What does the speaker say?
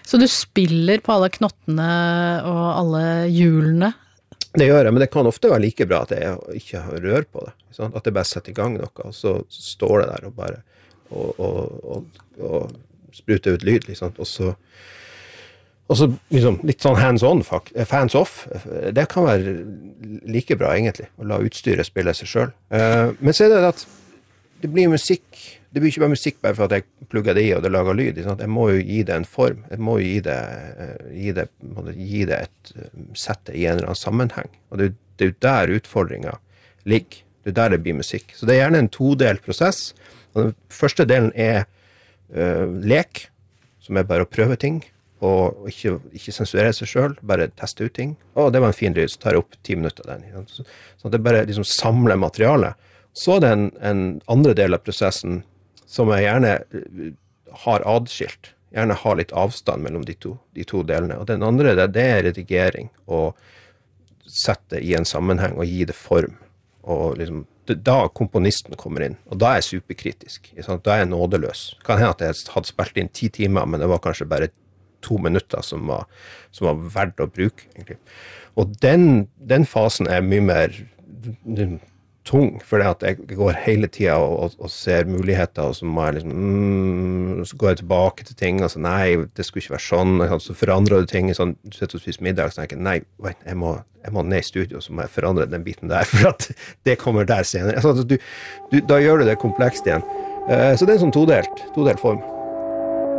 Så du spiller på alle knottene og alle hjulene? Det gjør jeg, men det kan ofte være like bra at jeg ikke rører på det. Sant? At jeg bare setter i gang noe, og så står det der og bare og spruter ut lyd, liksom. Og så liksom, litt sånn hands off. Det kan være like bra, egentlig, å la utstyret spille seg selv. Men så det at det blir musikk. Det blir ikke bare musikk bare for at jeg plugger det i og det lager lyd. Sant? Jeg må jo gi det en form. Jeg må jo gi det et sette i en eller annen sammenheng. Og det er jo der utfordringen ligger. Det er der det blir musikk. Så det er gjerne en todelt prosess. Og den første delen lek, som er bare å prøve ting, og ikke sensurere seg selv, bare teste ut ting. Det var en fin lyd, så tar jeg opp 10 minutter av den. Så det bare liksom samler materialet. Så er det en andre del av prosessen som jeg gjerne har adskilt. Gjerne har litt avstand mellom de to delene. Og den andre, det er redigering, og sette i en sammenheng og gi det form. Og liksom, da komponisten kommer inn, og da er jeg superkritisk. Da er jeg nådeløs. Det kan hende at jeg hadde spilt inn 10 timer, men det var kanskje bare 2 minutter som var verdt å bruke, egentlig. Og den fasen er mye mer tung, for det at jeg går hele tiden og ser muligheter, og så må jeg liksom, så går jeg tilbake til ting, og så nei, det skulle ikke være sånn, så forandrer du ting, sånn, du sitter og spiser middag, så tenker jeg, nei, jeg må ned i studio, så må jeg forandre den biten der, for at det kommer der senere. Da gjør du det komplekst igjen. Så det er en sånn todelt form.